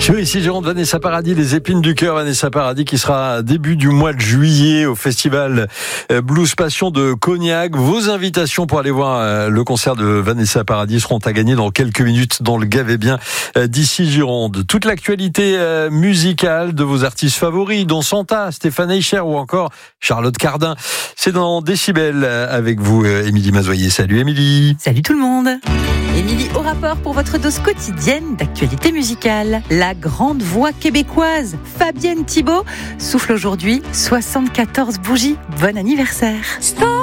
Sur ici Gironde, Vanessa Paradis, les épines du cœur, Vanessa Paradis qui sera début du mois de juillet au festival Blues Passion de Cognac. Vos invitations pour aller voir le concert de Vanessa Paradis seront à gagner dans quelques minutes dans le Gavet-Bien d'ici Gironde. Toute l'actualité musicale de vos artistes favoris, dont Santa, Stéphane Eicher ou encore Charlotte Cardin. C'est dans Décibel avec vous, Émilie Mazoyer. Salut Émilie. Salut tout le monde. Émilie au rapport pour votre dose quotidienne d'actualité musicale. La grande voix québécoise, Fabienne Thibault, souffle aujourd'hui 74 bougies. Bon anniversaire.